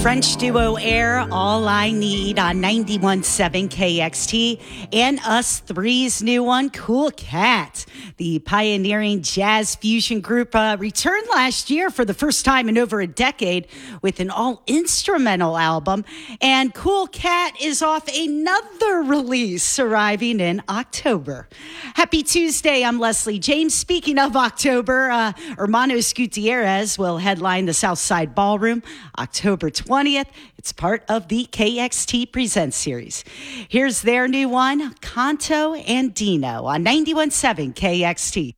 French duo Air, All I Need on 91.7 KXT, and Us Three's new one, Cool Cat. The pioneering jazz fusion group returned last year for the first time in over a decade with an all-instrumental album, and Cool Cat is off another release arriving in October. Happy Tuesday, I'm Leslie James. Speaking of October, Hermanos Gutierrez will headline the Southside Ballroom October 20th. It's part of the KXT Presents series. Here's their new one, Canto and Dino on 91.7 KXT.